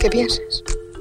¿Qué piensas?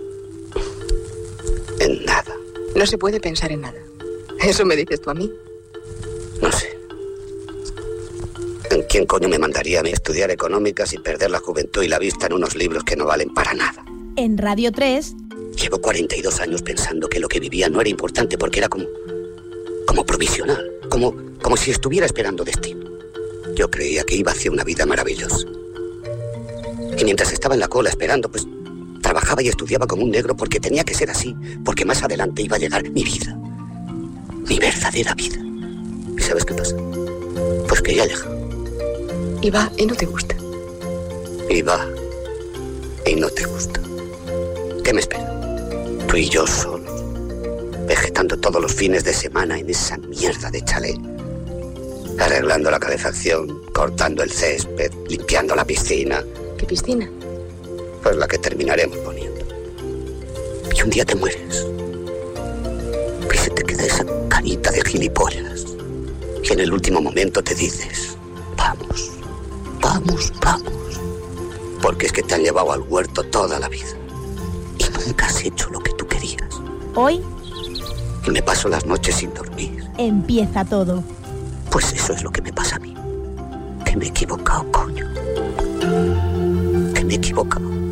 En nada. No se puede pensar en nada. ¿Eso me dices tú a mí? No sé. ¿En quién coño me mandaría a mí estudiar económicas y perder la juventud y la vista en unos libros que no valen para nada? En Radio 3... Llevo 42 años pensando que lo que vivía no era importante porque era como provisional, como si estuviera esperando destino. Yo creía que iba hacia una vida maravillosa. Y mientras estaba en la cola esperando, pues trabajaba y estudiaba como un negro porque tenía que ser así, porque más adelante iba a llegar mi vida, mi verdadera vida. ¿Y sabes qué pasa? Pues que ya llega. Y va y no te gusta. Y va y no te gusta. ¿Qué me espera? Tú y yo solos, vegetando todos los fines de semana en esa mierda de chalet, arreglando la calefacción, cortando el césped, limpiando la piscina. ¿Qué piscina? Pues la que terminaremos poniendo. Y un día te mueres y se te queda esa carita de gilipollas y en el último momento te dices: vamos, vamos, vamos, porque es que te han llevado al huerto toda la vida y nunca has hecho lo que tú querías. Hoy Y me paso las noches sin dormir. empieza todo. Pues eso es lo que me pasa a mí. Que me he equivocado, coño. Que me he equivocado.